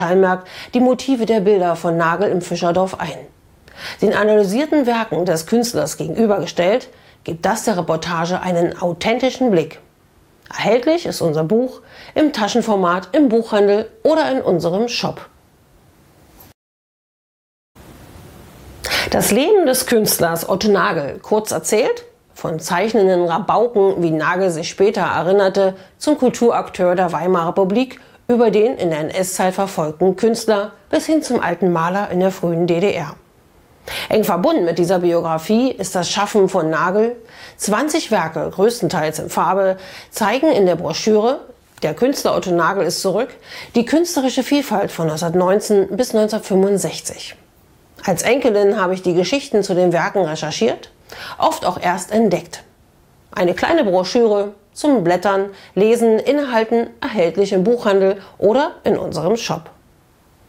Steinmerk die Motive der Bilder von Nagel im Fischerdorf ein. Den analysierten Werken des Künstlers gegenübergestellt, gibt das der Reportage einen authentischen Blick. Erhältlich ist unser Buch im Taschenformat, im Buchhandel oder in unserem Shop. Das Leben des Künstlers Otto Nagel, kurz erzählt, von zeichnenden Rabauken, wie Nagel sich später erinnerte, zum Kulturakteur der Weimarer Republik, über den in der NS-Zeit verfolgten Künstler bis hin zum alten Maler in der frühen DDR. Eng verbunden mit dieser Biografie ist das Schaffen von Nagel. 20 Werke, größtenteils in Farbe, zeigen in der Broschüre "Der Künstler Otto Nagel ist zurück" die künstlerische Vielfalt von 1919 bis 1965. Als Enkelin habe ich die Geschichten zu den Werken recherchiert, oft auch erst entdeckt. Eine kleine Broschüre zum Blättern, Lesen, Inhalten erhältlich im Buchhandel oder in unserem Shop.